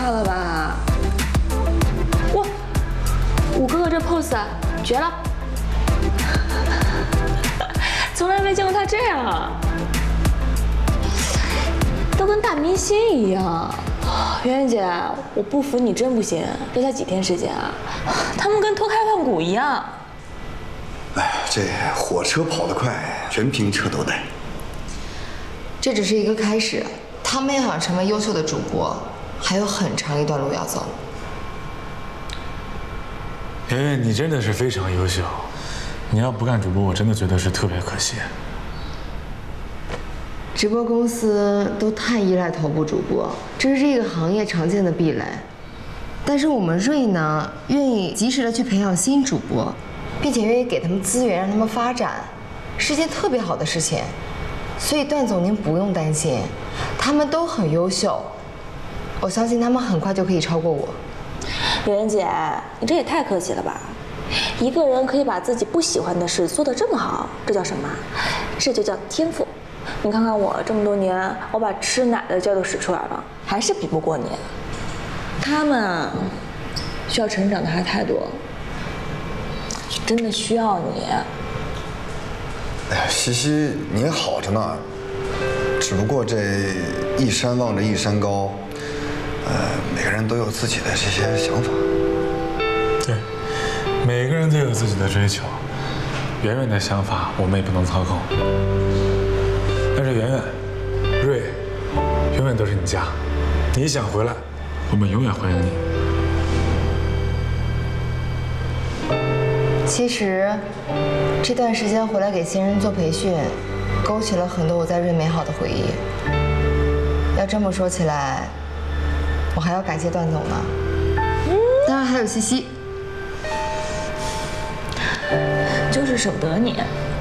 怕了吧？哇，五哥哥这 pose 绝了！从来没见过他这样，都跟大明星一样。圆圆姐，我不服你真不行，这才几天时间啊，他们跟脱开换骨一样。 哎呀，这火车跑得快，全凭车头带。 这只是一个开始，他们要想成为优秀的主播，还有很长一段路要走。 圆圆，你真的是非常优秀，你要不干主播，我真的觉得是特别可惜。 直播公司都太依赖头部主播，这是这个行业常见的壁垒。但是我们瑞呢，愿意及时的去培养新主播，并且愿意给他们资源让他们发展，是一件特别好的事情。所以段总您不用担心，他们都很优秀，我相信他们很快就可以超过我。 圆圆姐，你这也太客气了吧！一个人可以把自己不喜欢的事做得这么好，这叫什么？这就叫天赋。你看看我这么多年，我把吃奶的劲儿都使出来了，还是比不过你。他们啊，需要成长的还太多，真的需要你。 哎呀，西西您好着呢，只不过这一山望着一山高，每个人都有自己的这些想法。 对，每个人都有自己的追求，圆圆的想法我们也不能操控。但是圆圆、瑞，永远都是你家，你想回来，我们永远欢迎你。 其实这段时间回来给新人做培训，勾起了很多我在瑞美好的回忆。要这么说起来，我还要感谢段总呢，当然还有西西。 就是舍不得你。